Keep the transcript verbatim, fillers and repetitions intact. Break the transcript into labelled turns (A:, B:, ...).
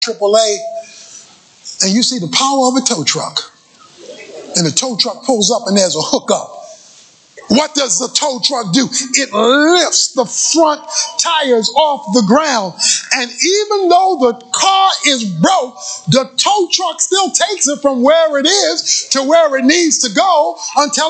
A: triple A, and you see the power of a tow truck. And the tow truck pulls up and there's a hookup. What does the tow truck do? It lifts the front tires off the ground. And even though the car is broke, the tow truck still takes it from where it is to where it needs to go until